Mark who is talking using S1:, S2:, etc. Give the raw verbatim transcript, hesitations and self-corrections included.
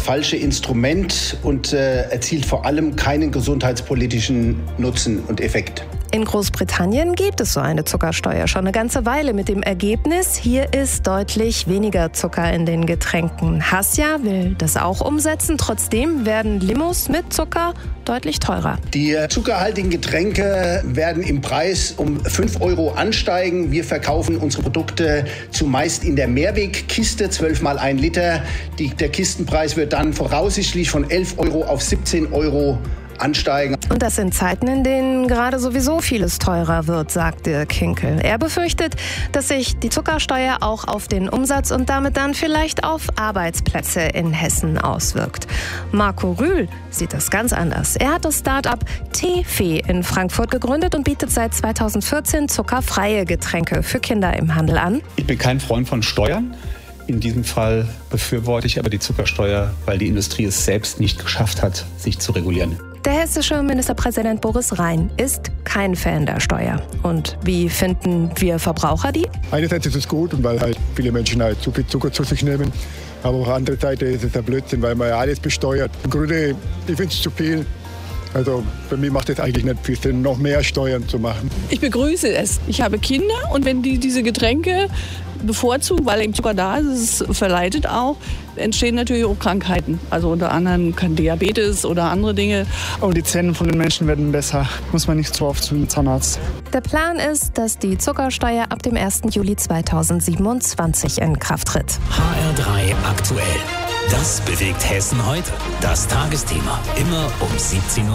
S1: falsche Instrument und äh, erzielt vor allem keinen gesundheitspolitischen Nutzen und Effekt.
S2: In Großbritannien gibt es so eine Zuckersteuer schon eine ganze Weile mit dem Ergebnis, hier ist deutlich weniger Zucker in den Getränken. Hassia will das auch umsetzen, trotzdem werden Limos mit Zucker deutlich teurer.
S1: Die zuckerhaltigen Getränke werden im Preis um fünf Euro ansteigen. Wir verkaufen unsere Produkte zumeist in der Mehrwegkiste, zwölf mal ein Liter. Die, der Kistenpreis wird dann voraussichtlich von elf Euro auf siebzehn Euro ansteigen.
S2: Und das in Zeiten, in denen gerade sowieso vieles teurer wird, sagt Dirk Hinkel. Er befürchtet, dass sich die Zuckersteuer auch auf den Umsatz und damit dann vielleicht auf Arbeitsplätze in Hessen auswirkt. Marco Rühl sieht das ganz anders. Er hat das Start-up Teefee in Frankfurt gegründet und bietet seit zweitausendvierzehn zuckerfreie Getränke für Kinder im Handel an.
S3: Ich bin kein Freund von Steuern. In diesem Fall befürworte ich aber die Zuckersteuer, weil die Industrie es selbst nicht geschafft hat, sich zu regulieren.
S2: Der hessische Ministerpräsident Boris Rhein ist kein Fan der Steuer. Und wie finden wir Verbraucher die?
S4: Einerseits ist es gut, weil halt viele Menschen halt zu viel Zucker zu sich nehmen. Aber auf der anderen Seite ist es ein Blödsinn, weil man ja alles besteuert. Im Grunde, ich finde es zu viel. Also für mich macht es eigentlich nicht viel Sinn, noch mehr Steuern zu machen.
S5: Ich begrüße es. Ich habe Kinder und wenn die diese Getränke bevorzugen, weil eben Zucker da ist, es verleitet auch, entstehen natürlich auch Krankheiten. Also unter anderem kann Diabetes oder andere Dinge.
S6: Und die Zähne von den Menschen werden besser. Muss man nicht so oft zum Zahnarzt.
S2: Der Plan ist, dass die Zuckersteuer ab dem ersten Juli zweitausendsiebenundzwanzig in Kraft tritt.
S7: H R drei aktuell. Das bewegt Hessen heute. Das Tagesthema. Immer um siebzehn Uhr.